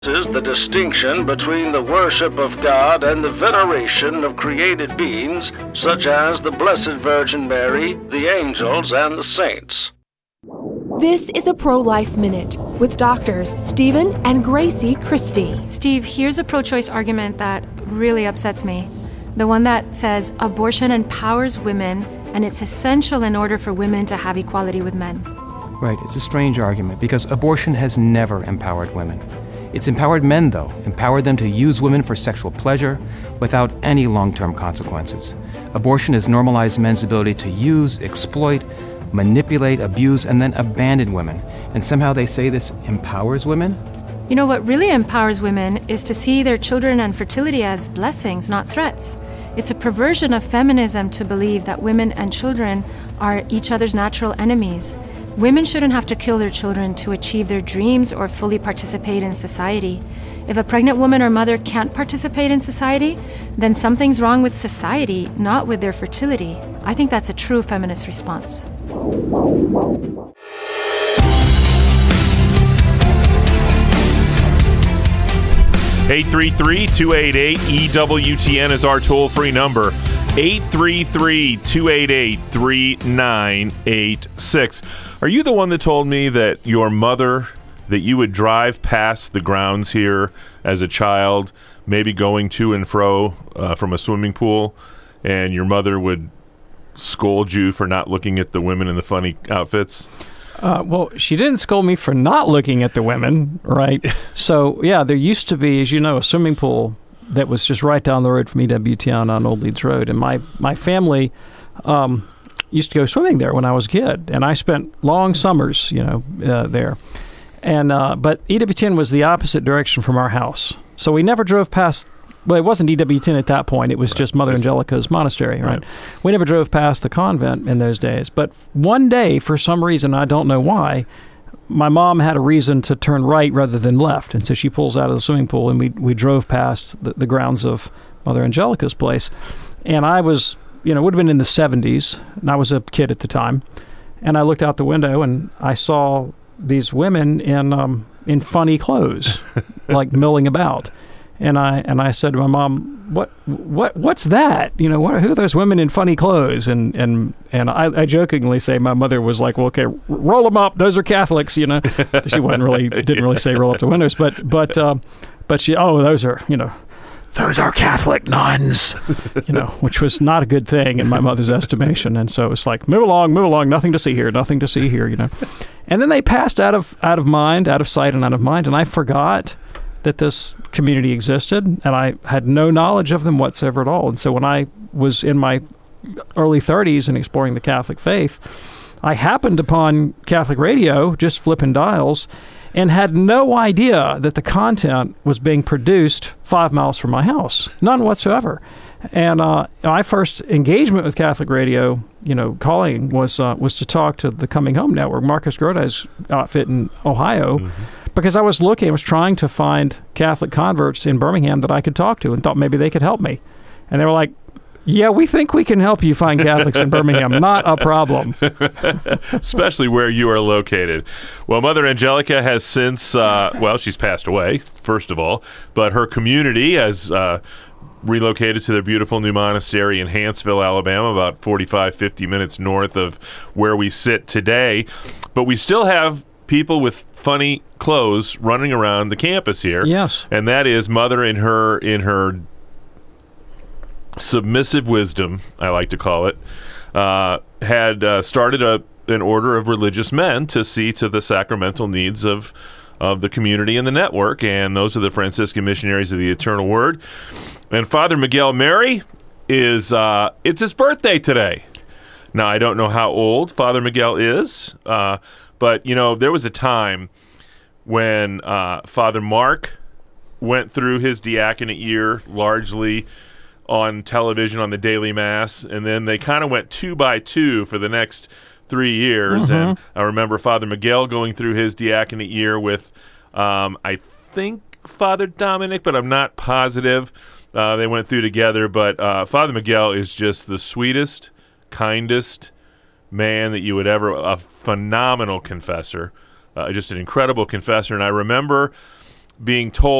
Is the distinction between the worship of God and the veneration of created beings such as the Blessed Virgin Mary, the angels, and the saints. This is a Pro-Life Minute with doctors Stephen and Gracie Christie. Steve, here's a pro-choice argument that really upsets me. The one that says abortion empowers women and it's essential in order for women to have equality with men. Right, it's a strange argument because abortion has never empowered women. It's empowered men, though, empowered them to use women for sexual pleasure without any long-term consequences. Abortion has normalized men's ability to use, exploit, manipulate, abuse, and then abandon women. And somehow they say this empowers women? You know, what really empowers women is to see their children and fertility as blessings, not threats. It's a perversion of feminism to believe that women and children are each other's natural enemies. Women shouldn't have to kill their children to achieve their dreams or fully participate in society. If a pregnant woman or mother can't participate in society, then something's wrong with society, not with their fertility. I think that's a true feminist response. 833-288-EWTN is our toll-free number. 833-288-3986. Are you the one that told me that your mother, that you would drive past the grounds here as a child, maybe going to and fro from a swimming pool, and your mother would scold you for not looking at the women in the funny outfits? Well, she didn't scold me for not looking at the women, right? So, yeah, there used to be, as you know, a swimming pool that was just right down the road from EWTN on Old Leeds Road. And my family used to go swimming there when I was a kid. And I spent long summers, there. And but EWTN was the opposite direction from our house. So we never drove past. Well, it wasn't EWTN at that point. It was just Mother Angelica's monastery, right? We never drove past the convent in those days. But one day, for some reason, I don't know why, my mom had a reason to turn right rather than left. And so she pulls out of the swimming pool, and we drove past the grounds of Mother Angelica's place. And I was, would have been in the 70s, and I was a kid at the time. And I looked out the window, and I saw these women in funny clothes, like milling about. And I said to my mom, what's that? Who are those women in funny clothes? And I jokingly say my mother was like, well, okay, roll them up. Those are Catholics, She didn't really say roll up the windows, but she, those are Catholic nuns, which was not a good thing in my mother's estimation. And so it's like, move along, nothing to see here. And then they passed out of mind, out of sight and out of mind. And I forgot that this community existed, and I had no knowledge of them whatsoever at all. And so when I was in my early 30s and exploring the Catholic faith, I happened upon Catholic radio, just flipping dials, and had no idea that the content was being produced 5 miles from my house. None whatsoever. And my first engagement with Catholic radio, calling was to talk to the Coming Home Network, Marcus Grote's outfit in Ohio, because I was trying to find Catholic converts in Birmingham that I could talk to and thought maybe they could help me. And they were like, yeah, we think we can help you find Catholics in Birmingham. Not a problem. Especially where you are located. Well, Mother Angelica has since, she's passed away, first of all, but her community has relocated to their beautiful new monastery in Hanceville, Alabama, about 45, 50 minutes north of where we sit today. But we still have people with funny clothes running around the campus here. Yes. And that is Mother in her submissive wisdom, I like to call it, had started an order of religious men to see to the sacramental needs of the community and the network, and those are the Franciscan Missionaries of the Eternal Word. And Father Miguel Mary is, it's his birthday today. Now, I don't know how old Father Miguel is, but, there was a time when Father Mark went through his diaconate year largely on television on the Daily Mass, and then they kind of went 2 by 2 for the next 3 years. And I remember Father Miguel going through his diaconate year with, I think, Father Dominic, but I'm not positive. They went through together, but Father Miguel is just the sweetest, kindest man that you would ever, a phenomenal confessor, just an incredible confessor. And I remember being told